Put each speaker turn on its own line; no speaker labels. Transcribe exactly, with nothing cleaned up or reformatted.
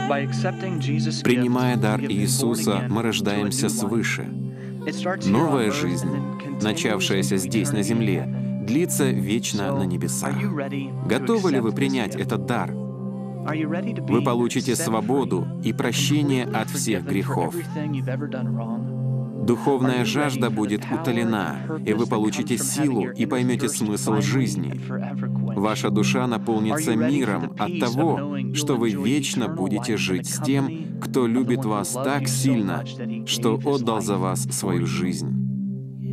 Принимая дар Иисуса, мы рождаемся свыше. Новая жизнь, начавшаяся здесь, на земле, длится вечно на небесах. Готовы ли вы принять этот дар? Вы получите свободу и прощение от всех грехов. Духовная жажда будет утолена, и вы получите силу и поймете смысл жизни. Ваша душа наполнится миром от того, что вы вечно будете жить с тем, кто любит вас так сильно, что отдал за вас свою жизнь.